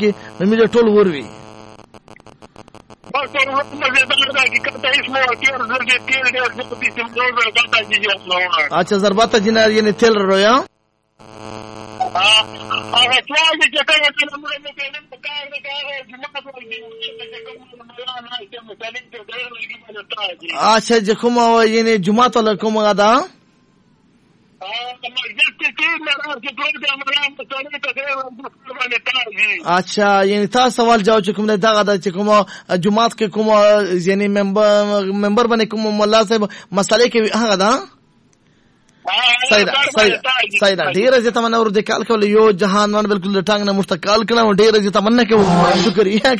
کې نو مې ټول وروي اچھا ضربات جنا یعنی تل رویا اچھا چې کوم یعنی جمعه ته کوم غدا اچھا یعنی تاسو سوال جواب چې کوم نه دا غدا چې کوم جمعات کې کوم یعنی ممبر باندې کوم مولا صاحب مسئله کې هغه دا سیدا ډیر زه تمنا ور د کال کول یو جهان ون بالکل ټنګ نه مستقال کړه ډیر زه تمنا کې شکریہ